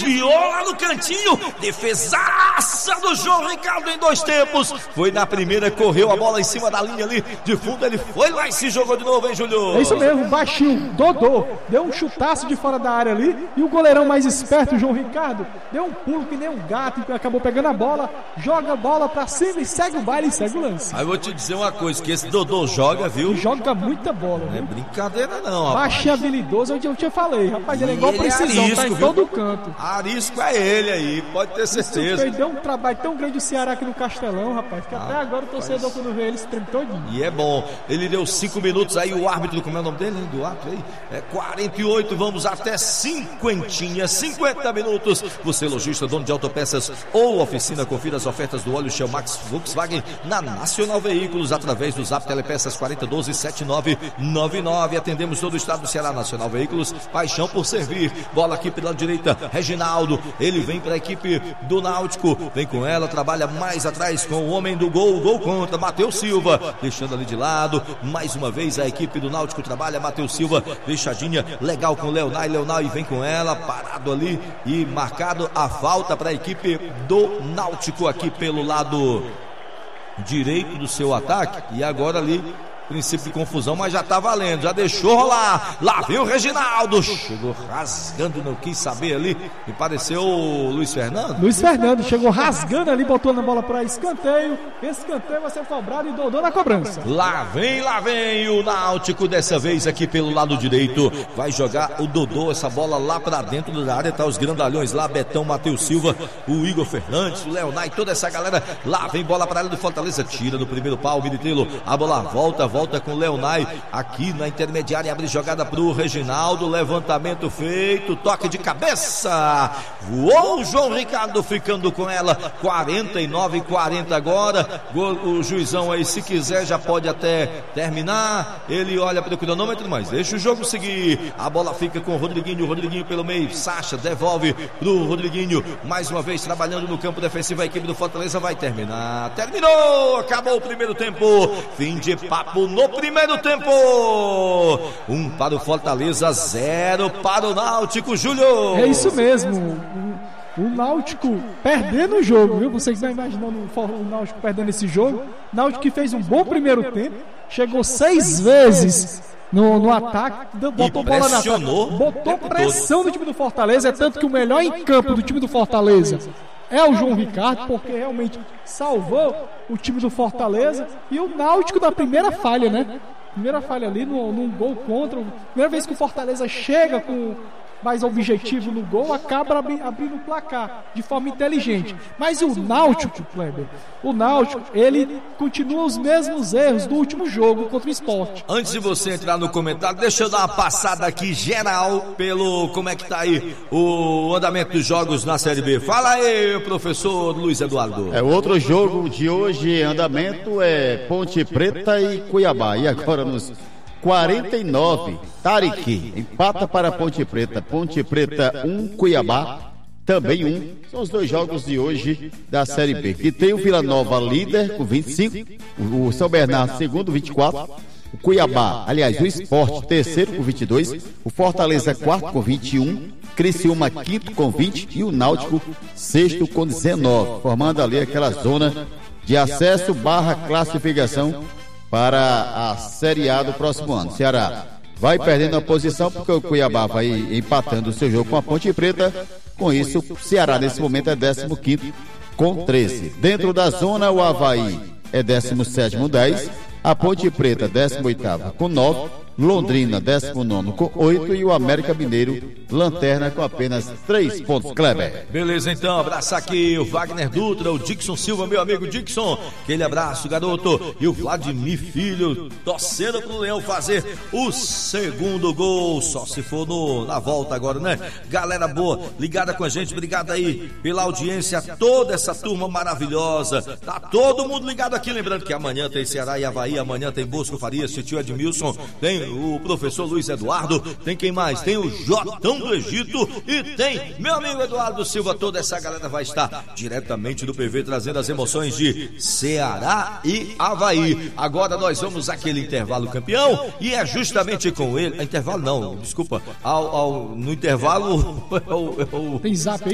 desviou lá no cantinho, defesaça do João Ricardo em 2 tempos, foi na primeira, correu a bola em cima da linha ali de fundo, ele foi lá e se jogou de novo, hein, Júlio? É isso mesmo, baixinho, Dodô, deu um chutaço de fora da área ali, e o goleirão mais esperto, o João Ricardo, deu um pulo que nem um gato, e acabou pegando a bola, joga a bola pra cima e segue o baile e segue o lance. Aí eu vou te dizer uma coisa, que esse Dodô joga, viu? Joga muita bola, não é brincadeira não, rapaz. Baixinho habilidoso, eu te falei, rapaz, ele é igual precisão, arisco, tá em todo canto. Arisco é ele aí, pode ter certeza. Deu um trabalho tão grande o Ceará aqui no Castelão, rapaz, que até agora o torcedor quando vê ele se treme todinho. E é bom, ele deu 5 minutos aí, o árbitro, como é o nome dele, hein, do árbitro aí? É 48, vamos até 50 minutos. Você, lojista, dono de autopeças ou oficina, confira as ofertas do óleo Shell Max Volkswagen na Nacional Veículos, através do Zap Telepeças 4012-7999. Atendemos todo o estado do Ceará. Nacional Veículos, paixão por servir. Bola aqui pela direita, Reginaldo, ele vem para a equipe do Náutico, vem com ela, trabalha mais atrás com o homem do gol contra, Matheus Silva, deixando ali de lado, mais uma vez a equipe do Náutico trabalha, Matheus Silva, deixadinha, legal com o Leonai vem com ela, parado ali e marcado a falta para a equipe do Náutico aqui pelo lado direito do seu ataque, e agora ali princípio de confusão, mas já tá valendo, já deixou rolar, lá vem o Reginaldo, chegou rasgando, não quis saber ali, me pareceu o Luiz Fernando chegou rasgando ali, botou na bola para escanteio vai ser cobrado e Dodô na cobrança. Lá vem o Náutico, dessa vez aqui pelo lado direito, vai jogar o Dodô, essa bola lá para dentro da área, tá os grandalhões lá, Betão, Matheus Silva, o Igor Fernandes, o Leonai, toda essa galera, lá vem bola para área do Fortaleza, tira no primeiro pau, o Militello, a bola volta com o Leonai aqui na intermediária, abre jogada pro Reginaldo, levantamento feito, toque de cabeça, voou o João Ricardo ficando com ela, 49-40 agora, o juizão aí, se quiser já pode até terminar, ele olha para o cronômetro, mas deixa o jogo seguir, a bola fica com o Rodriguinho pelo meio, Sacha devolve pro Rodriguinho, mais uma vez trabalhando no campo defensivo, a equipe do Fortaleza vai terminar, terminou, acabou o primeiro tempo, fim de papo no primeiro tempo, 1 para o Fortaleza, 0 para o Náutico, Júlio. É isso mesmo, o Náutico perdendo o jogo, viu? Você está imaginando o Náutico perdendo esse jogo? O Náutico que fez um bom primeiro tempo, chegou 6 vezes no ataque, botou bola na ataque, botou pressão no time do Fortaleza, é tanto que o melhor em campo do time do Fortaleza é o João Ricardo, porque realmente salvou o time do Fortaleza, e o Náutico da primeira falha, né? Primeira falha ali num gol contra, primeira vez que o Fortaleza chega com mais objetivo no gol, acaba abrindo o placar de forma inteligente. Mas o Náutico, Kleber, ele continua os mesmos erros do último jogo contra o Sport. Antes de você entrar no comentário, deixa eu dar uma passada aqui geral pelo como é que tá aí o andamento dos jogos na Série B. Fala aí, professor Luiz Eduardo. Outro jogo de hoje, andamento é Ponte Preta e Cuiabá. E agora nos 49, Tariqui empata para Ponte Preta 1, Cuiabá também 1. São os 2 jogos de hoje da Série B, que tem o Vila Nova líder com 25, o São Bernardo segundo 24, o Cuiabá, aliás, o Sport terceiro com 22, o Fortaleza quarto com 21, Criciúma quinto com 20 e o Náutico sexto com 19, formando ali aquela zona de acesso / classificação para a Série A do próximo ano. Ceará vai perdendo a posição porque o Cuiabá vai empatando o seu jogo com a Ponte Preta. Com isso, o Ceará nesse momento é 15º com 13. Dentro da zona, o Avaí é 17º, 10. A Ponte Preta 18º com 9. Londrina 19º com 8 e o América Mineiro lanterna com apenas 3 pontos. Kleber. Beleza, então, abraçar aqui o Wagner Dutra, o Dixon Silva, meu amigo Dixon, aquele abraço, garoto, e o Vladimir Filho torcendo pro Leão fazer o segundo gol, só se for na volta agora, né? Galera boa, ligada com a gente, obrigado aí pela audiência, toda essa turma maravilhosa, tá todo mundo ligado aqui, lembrando que amanhã tem Ceará e Avaí, amanhã tem Bosco Farias, Titio Edmilson, tem o professor Luiz Eduardo, tem quem mais? Tem o Jotão do Egito e tem meu amigo Eduardo Silva, toda essa galera vai estar diretamente do PV trazendo as emoções de Ceará e Avaí. Agora nós vamos àquele intervalo campeão e é justamente com ele, intervalo não, desculpa, no intervalo tem zap aí?